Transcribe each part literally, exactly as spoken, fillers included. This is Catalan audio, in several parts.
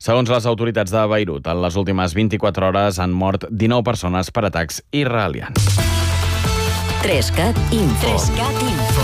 Segons les autoritats de Beirut, en les últimes vint-i-quatre hores han mort dinou persones per atacs israelians. Trescat Info. Trescat Info.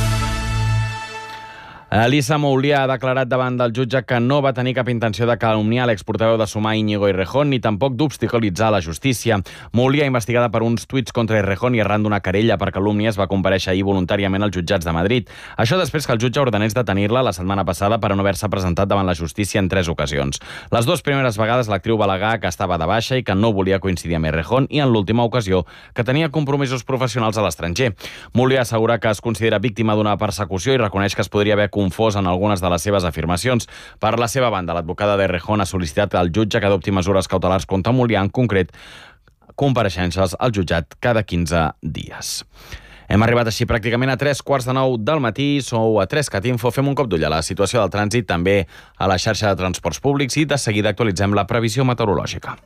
Elisa Moulià ha declarat davant del jutge que no va tenir cap intenció de calumniar l'exportaveu de Sumar Íñigo Errejón ni tampoc d'obstaculitzar la justícia. Moulià, investigada per uns tuits contra Errejón i arran d'una querella per calúmnies, va comparèixer ahir voluntàriament als jutjats de Madrid. Això després que el jutge ordenés detenir-la la setmana passada per no haver-se presentat davant la justícia en tres ocasions. Les dues primeres vegades l'actriu va al·legar que estava de baixa i que no volia coincidir amb Errejón, i en l'última ocasió que tenia compromisos professionals a l'estranger. Moulià assegura que es considera víctima d'una persecució i reconeix que es podria haver confós en algunes de les seves afirmacions. Per la seva banda, l'advocada d'Errejón ha sol·licitat al jutge que adopti mesures cautelars contra Moulià, en concret compareixences al jutjat cada quinze dies. Hem arribat així pràcticament a tres quarts de nou del matí. Sou a Trescat Info. Fem un cop d'ull a la situació del trànsit, també a la xarxa de transports públics, i de seguida actualitzem la previsió meteorològica.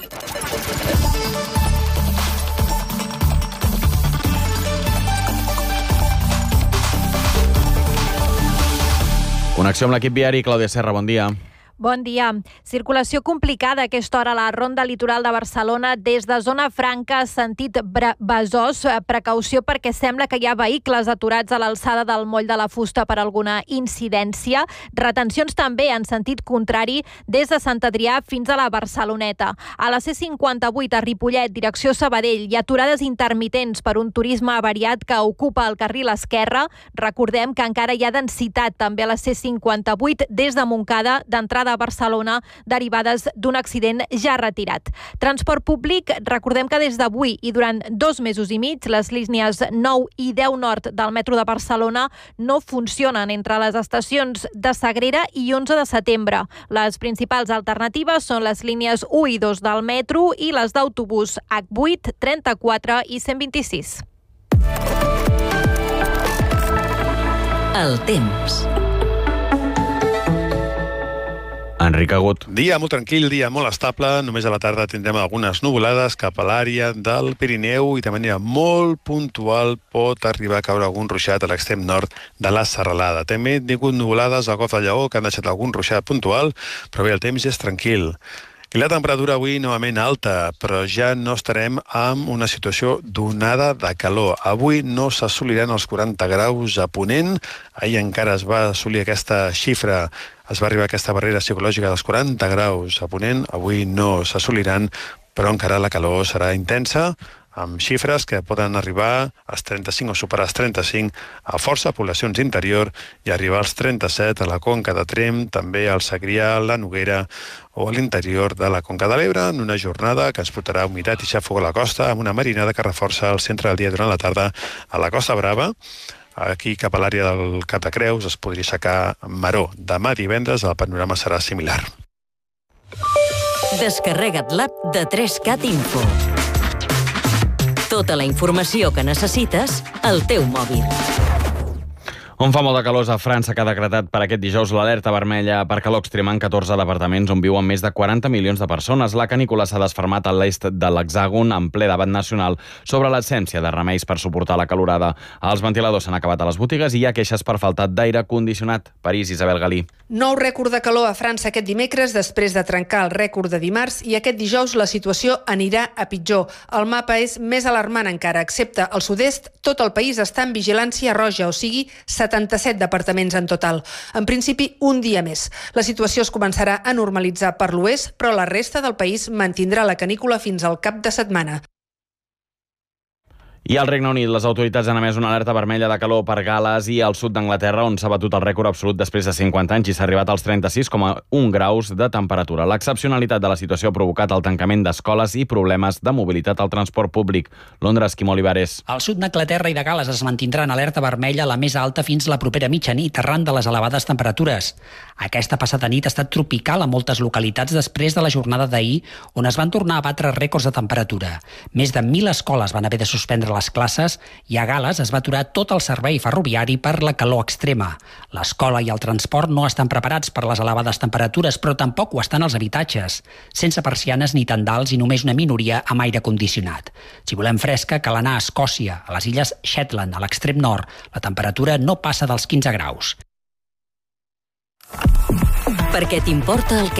Connexió amb l'equip viari. Clàudia Serra, bon dia. Bon dia. Circulació complicada a aquesta hora a la ronda litoral de Barcelona des de Zona Franca, sentit Besòs. Precaució perquè sembla que hi ha vehicles aturats a l'alçada del moll de la Fusta per alguna incidència. Retencions també en sentit contrari des de Sant Adrià fins a la Barceloneta. A la C cinquanta-vuit a Ripollet, direcció Sabadell, hi ha aturades intermitents per un turisme avariat que ocupa el carril esquerre. Recordem que encara hi ha densitat també a la C cinquanta-vuit des de Montcada, d'entrada a Barcelona, derivades d'un accident ja retirat. Transport públic, recordem que des d'avui i durant dos mesos i mig les línies nou i deu nord del metro de Barcelona no funcionen entre les estacions de Sagrera i onze de setembre. Les principals alternatives són les línies u i dos del metro i les d'autobús hac vuit, trenta-quatre i cent vint-i-sis. El temps. Enric Agut. Dia molt tranquil, dia molt estable. Només a la tarda tindrem algunes nuvolades cap a l'àrea del Pirineu i de manera molt puntual pot arribar a caure algun ruixat a l'extrem nord de la Serralada. També hem tingut nuvolades al Golf de Lleó que han deixat algun ruixat puntual, però bé, el temps és tranquil. I la temperatura avui novament alta, però ja no estarem amb una situació d'onada de calor. Avui no s'assoliran els quaranta graus a Ponent. Ahir encara es va assolir aquesta xifra, es va arribar a aquesta barrera psicològica dels quaranta graus a Ponent. Avui no s'assoliran, però encara la calor serà intensa, amb xifres que poden arribar als trenta-cinc o superar els trenta-cinc a força poblacions interior i arribar als trenta-set a la Conca de Tremp, també al Segrià, la Noguera o a l'interior de la Conca de l'Ebre, en una jornada que ens portarà humitat i xàfec a la costa, amb una marinada que reforça el centre del dia durant la tarda a la Costa Brava. Aquí cap a l'àrea del Cap de Creus es podria aixecar maró. Demà divendres el panorama serà similar. Descarrega't l'app de Trescat Info. Tota la informació que necessites al teu mòbil. On fa molta calor a França, que ha decretat per aquest dijous l'alerta vermella per calor extrema en catorze departaments on viuen més de quaranta milions de persones. La canícula s'ha desfermat a l'est de l'Hexàgon en ple debat nacional sobre l'absència de remeis per suportar la calorada. Els ventiladors s'han acabat a les botigues i hi ha queixes per falta d'aire condicionat. París, Isabel Galí. Nou rècord de calor a França aquest dimecres després de trencar el rècord de dimarts, i aquest dijous la situació anirà a pitjor. El mapa és més alarmant encara. Excepte el sud-est, tot el país està en vigilància roja, o sigui, setanta-set departaments en total. En principi, un dia més. La situació es començarà a normalitzar per l'oest, però la resta del país mantindrà la canícula fins al cap de setmana. I al Regne Unit, les autoritats han emès una alerta vermella de calor per Gal·les i al sud d'Anglaterra, on s'ha batut el rècord absolut després de cinquanta anys i s'ha arribat als trenta-sis coma un graus de temperatura. L'excepcionalitat de la situació ha provocat el tancament d'escoles i problemes de mobilitat al transport públic. Londres, Quim Olivares. Al sud d'Anglaterra i de Gal·les es mantindrà en alerta vermella, la més alta fins la propera mitjanit, arran de les elevades temperatures. Aquesta passada nit ha estat tropical a moltes localitats després de la jornada d'ahir, on es van tornar a batre rècords de temperatura. Més de mil escoles van haver de suspendre les classes i a Gal·les es va aturar tot el servei ferroviari per la calor extrema. L'escola i el transport no estan preparats per les elevades temperatures, però tampoc ho estan els habitatges, sense persianes ni tendals i només una minoria amb aire condicionat. Si volem fresca, cal anar a Escòcia, a les illes Shetland, a l'extrem nord. La temperatura no passa dels quinze graus. Perquè t'importa el que